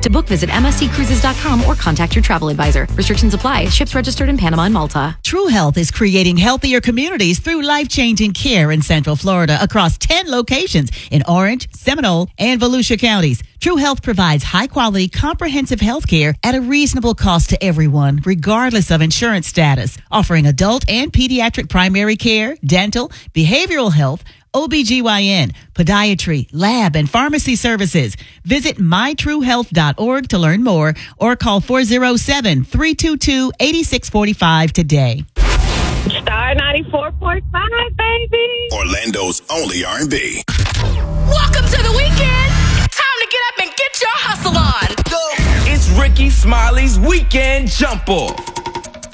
To book, visit msccruises.com or contact your travel advisor. Restrictions apply. Ships registered in Panama and Malta. True Health is creating healthier communities through life-changing care in Central Florida across 10 locations in Orange, Seminole, and Volusia counties. True Health provides high-quality, comprehensive health care at a reasonable cost to everyone, regardless of insurance status, offering adult and pediatric primary care, dental, behavioral health, OBGYN, podiatry, lab, and pharmacy services. Visit mytruehealth.org to learn more or call 407-322-8645 today. Star 94.5, baby. Orlando's only R&B. Welcome to the weekend. Time to get up and get your hustle on. It's Ricky Smiley's Weekend Jump Off.